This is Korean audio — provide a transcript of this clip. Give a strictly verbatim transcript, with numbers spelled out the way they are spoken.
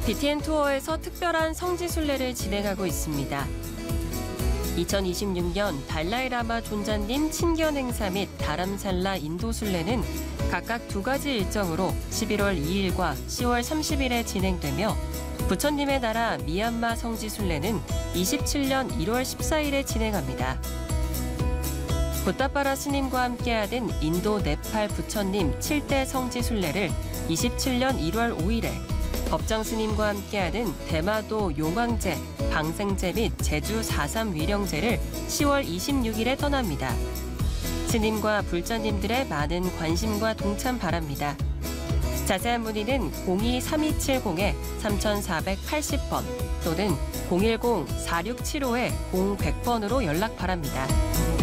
비티엔 투어에서 특별한 성지순례를 진행하고 있습니다. 이천이십육 년 달라이라마 존자님 친견 행사 및 다람살라 인도순례는 각각 두 가지 일정으로 십일월 이일과 시월 삼십일에 진행되며 부처님의 나라 미얀마 성지순례는 이십칠 년 일월 십사일에 진행합니다. 붓다빠라 스님과 함께하는 인도 네팔 부처님 칠대 성지순례를 이십칠 년 일월 오일에, 법정 스님과 함께하는 대마도 용왕제, 방생제 및 제주 사삼 위령제를 시월 이십육일에 떠납니다. 스님과 불자님들의 많은 관심과 동참 바랍니다. 자세한 문의는 공이 삼이칠공 삼사팔십 번 또는 공일공 사육칠오 공백 번으로 연락 바랍니다.